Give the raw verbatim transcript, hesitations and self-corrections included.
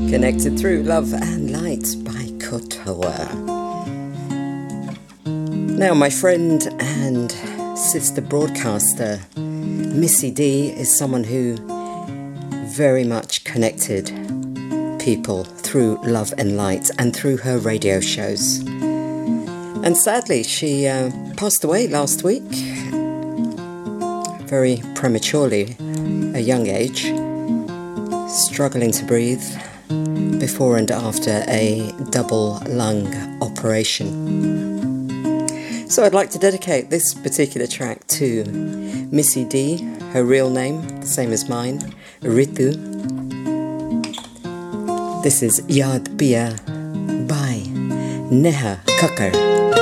Connected through Love and Light by Kotoa. Now, my friend and sister broadcaster, Missy D, is someone who very much connected people through Love and Light and through her radio shows. And sadly, she uh, passed away last week, very prematurely, a young age, struggling to breathe before and after a double lung operation. So I'd like to dedicate this particular track to Missy D, her real name, the same as mine, Ritu. This is Yaad Piya by Neha Kakkar.